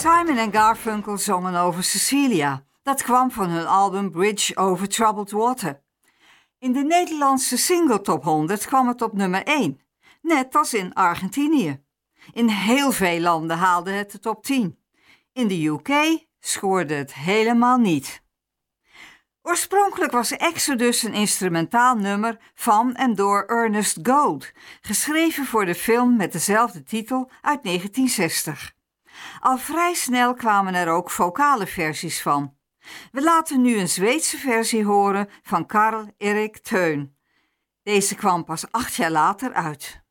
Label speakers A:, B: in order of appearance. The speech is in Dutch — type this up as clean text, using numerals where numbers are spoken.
A: Simon en Garfunkel zongen over Cecilia. Dat kwam van hun album Bridge over Troubled Water. In de Nederlandse single top 100 kwam het op nummer 1, net als in Argentinië. In heel veel landen haalde het de top 10. In de UK scoorde het helemaal niet. Oorspronkelijk was Exodus een instrumentaal nummer van en door Ernest Gold, geschreven voor de film met dezelfde titel uit 1960. Al vrij snel kwamen er ook vocale versies van. We laten nu een Zweedse versie horen van Karl Erik Teun. Deze kwam pas 8 jaar later uit.